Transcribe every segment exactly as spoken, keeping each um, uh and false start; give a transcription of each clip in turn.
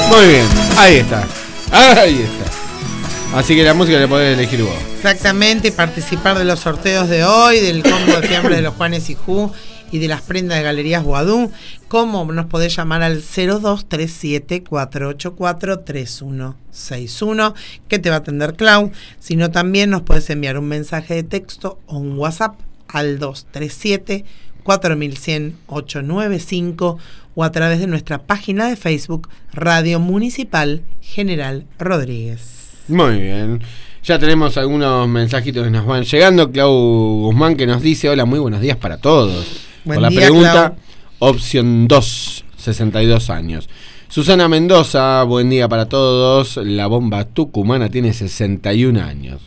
Muy bien, ahí está. Ahí está. Así que la música la podés elegir vos. Exactamente, y participar de los sorteos de hoy, del combo de fiambre de los Juanes y Ju y de las prendas de Galerías Guadú. ¿Cómo? Nos podés llamar al cero dos tres siete, cuatro ocho cuatro, tres uno seis uno, que te va a atender Clau. Si no, también nos podés enviar un mensaje de texto o un WhatsApp al dos tres siete, cuatro uno cero cero, ocho nueve cinco o a través de nuestra página de Facebook Radio Municipal General Rodríguez. Muy bien. Ya tenemos algunos mensajitos que nos van llegando. Clau Guzmán que nos dice: hola, muy buenos días para todos. Buen Por la día, pregunta, Clau. opción dos, sesenta y dos años. Susana Mendoza, buen día para todos. La bomba tucumana tiene sesenta y un años.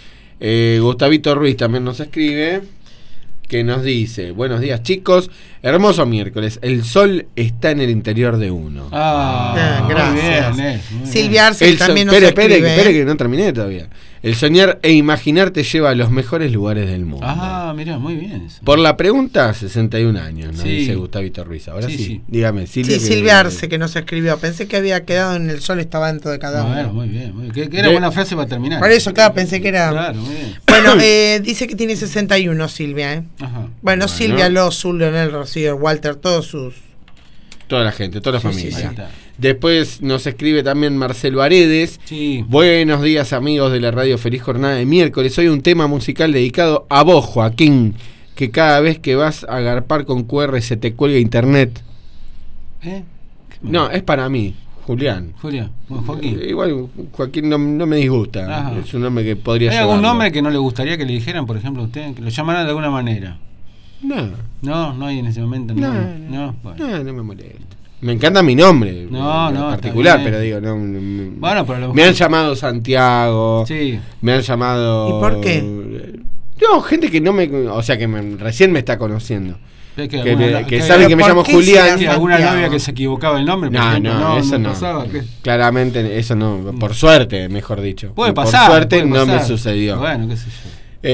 Eh, Gustavito Ruiz también nos escribe, que nos dice: buenos días, chicos, hermoso miércoles, el sol está en el interior de uno. Ah, Ah, gracias. muy bien, muy bien. Silvia Arce El so- también nos espere, escribe. espere, espere, que no terminé todavía. El soñar e imaginar te lleva a los mejores lugares del mundo. Ah, mirá, muy bien eso. Por la pregunta, sesenta y un años, nos Sí. dice Gustavito Ruiz. Ahora sí, Sí, sí. dígame, Silvia. Sí, que- Silvia Arce que nos escribió. Pensé que había quedado en el sol, estaba dentro de cada uno. Bueno, muy bien, muy bien. Que, que era De- buena frase para terminar. Por eso, claro, pensé que era. Claro, muy bien. Bueno, eh, dice que tiene sesenta y uno, Silvia. ¿eh? Ajá. Bueno, Bueno. Silvia, Lozu, Leonel, Rocío, Walter, todos sus. Toda la gente, toda la Sí, familia. sí, Ahí está. Después nos escribe también Marcelo Aredes. Sí. Buenos días, amigos de la radio. Feliz jornada de miércoles. Hoy un tema musical dedicado a vos, Joaquín, que cada vez que vas a garpar con Q R se te cuelga internet. ¿Eh? No, es para mí, Julián. Julián, bueno, Joaquín. Eh, Igual Joaquín no, no me disgusta. Ajá. Es un nombre que podría ¿Hay llevarlo. algún nombre que no le gustaría que le dijeran, por ejemplo, a usted? Que lo llamaran de alguna manera. No, No, no hay en ese momento. no, No, no, no, bueno. no, no me molesta. Me encanta mi nombre No, en no, particular, está bien. pero digo, no, no, Bueno, pero a lo me han mejor- llamado Santiago, Sí. me han llamado. ¿Y por qué? No, gente que no me, o sea, que me- recién me está conociendo, Es que, alguna- me- que que- sabe que me ¿por llamo qué Julián. será que alguna Santiago? novia que se equivocaba el nombre, por No, ejemplo, no, eso no. pasaba, ¿qué? Claramente eso no, por suerte, mejor dicho. Puede Y por pasar. suerte puede no me pasar. sucedió. Bueno, qué sé yo.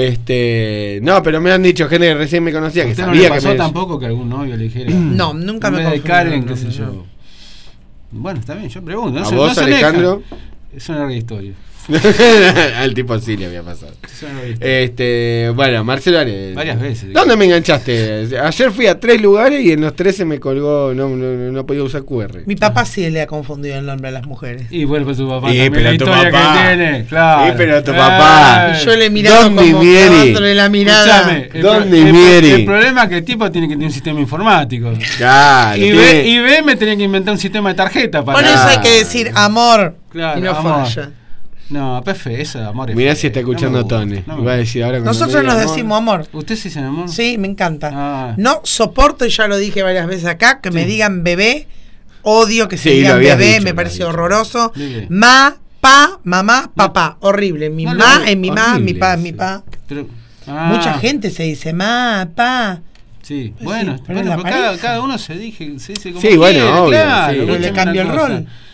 Este, no, pero me han dicho gente que recién me conocía, ¿A que usted no sabía le que pasó me tampoco que algún novio le dijera? No, nunca en me vez de confundieron, Karen, no, qué sé no. yo. Bueno, está bien, yo pregunto. No a se- vos, no se Alejandro. aleja. Es una larga historia. Al tipo sí le había pasado. Es una larga historia. Este, bueno, Marcelo Aredes. Varias veces. ¿Dónde me enganchaste? Ayer fui a tres lugares y en los tres se me colgó, no, no, no podía usar Q R. Mi papá sí le ha confundido el nombre a las mujeres. Y bueno, pues tu papá Sí, también, pero la tu historia papá. que tiene, claro. Sí, pero tu papá. Eh, Y yo le he mirado ¿Dónde como viene? clavándole la mirada. Escuchame, el, ¿Dónde pro- el, viene? el problema es que el tipo tiene que tener un sistema informático. Claro, Y, tiene- ve, y ve me tenía que inventar un sistema de tarjeta para. Por eso hay que Claro. decir amor Claro, y no amor. falla. No, P F, eso de amor es Mirá feo, si está no me escuchando gusta, Tone. no me Iba a gusta. decir ahora cuando Nosotros me diga nos amor. decimos amor. ¿Usted sí se enamora? Sí, me encanta. Ah. No soporto, y ya lo dije varias veces acá, que me Sí. digan bebé. Odio que se Sí, lo digan habías bebé, dicho, me lo parece habías dicho. horroroso. Bebé. Ma, pa, mamá, papá. Horrible. Mi No, ma no, es mi ma, mi horrible, pa es sí. mi pa. Pero, ah, Mucha gente se dice ma, pa. Sí, Pues bueno, sí, pero bueno, la pero cada, pareja. cada uno se, dije, se dice como Sí, bueno, quiere, obvio, claro, sí. no Pero le es cambio una el cosa. rol.